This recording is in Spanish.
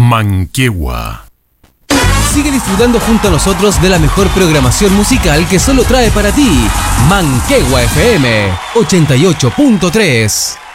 Manquehue. Sigue disfrutando junto a nosotros de la mejor programación musical que solo trae para ti Manquehue FM 88.3.